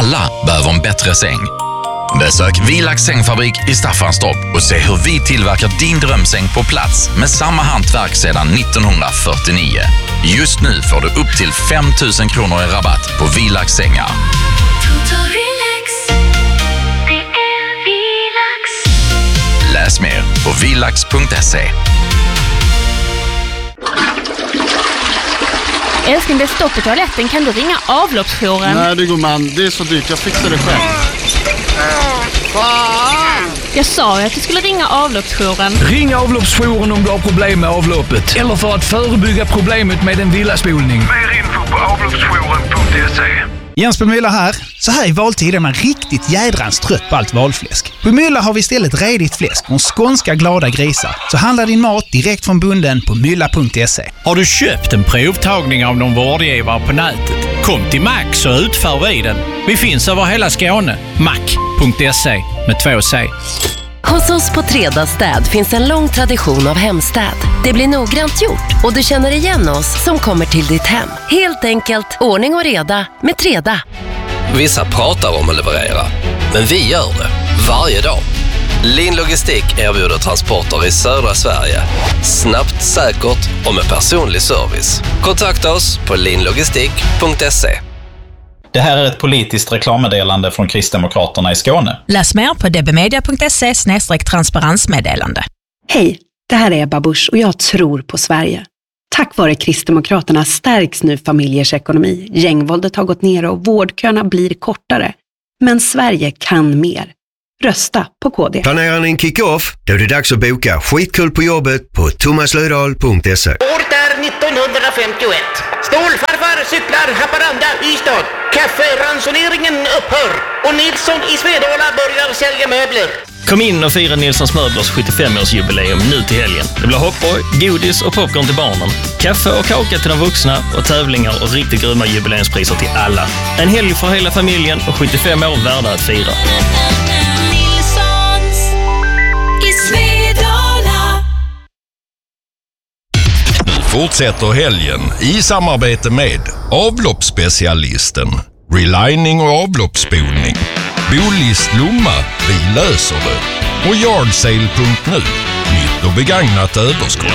Alla behöver en bättre säng. Besök Vilax sängfabrik i Staffanstorp och se hur vi tillverkar din drömsäng på plats med samma hantverk sedan 1949. Just nu får du upp till 5 000 kronor i rabatt på Vilax sängar. Läs mer på vilax.se. Älskling, det är stopp i toaletten. Kan du ringa avloppsjouren? Nej, det går man. Det är så dyrt. Jag fixar det själv. Jag sa ju att du skulle ringa avloppsjouren. Ring avloppsjouren om du har problem med avloppet. Eller för att förebygga problemet med en villaspolning. Mer info på avloppsjouren.se. Jens Bemüller här. Så här i valtiden är man riktigt jädrans trött på allt valfläsk. På Müller har vi istället redigt fläsk från skånska glada grisar. Så handla din mat direkt från bunden på mylla.se. Har du köpt en provtagning av någon vårdgivare på nätet? Kom till Max och utför vi den. Vi finns över hela Skåne. Mac.se med 2 C. Hos oss på Treda Städ finns en lång tradition av hemstäd. Det blir noggrant gjort och du känner igen oss som kommer till ditt hem. Helt enkelt ordning och reda med Treda. Vissa pratar om att leverera, men vi gör det varje dag. Lin Logistik erbjuder transporter i södra Sverige. Snabbt, säkert och med personlig service. Kontakta oss på linlogistik.se. Det här är ett politiskt reklammeddelande från Kristdemokraterna i Skåne. Läs mer på dbmedia.se/transparensmeddelande. Hej, det här är Ebba Busch och jag tror på Sverige. Tack vare Kristdemokraterna stärks nu familjers ekonomi. Gängvåldet har gått ner och vårdköerna blir kortare. Men Sverige kan mer. Rösta på KD. Planerar ni en kick-off? Då är det dags att boka skitkul på jobbet på thomaslödahl.se. Året är 1951. Stålfarfar cyklar Haparanda, Ystad. Kafferansoneringen upphör och Nilsson i Svedala börjar sälja möbler. Kom in och fira Nilssons Möblers 75-årsjubileum nu till helgen. Det blir hoppborg, godis och popcorn till barnen. Kaffe och kaka till de vuxna och tävlingar och riktigt grymma jubileumspriser till alla. En helg för hela familjen och 75 år värda att fira. Nilssons i Svedala. Nu fortsätter helgen i samarbete med avloppsspecialisten, relining och avloppsspolning, Bolist Lomma, vi löser det, och Yardsale.nu, nytt och begagnat överskott.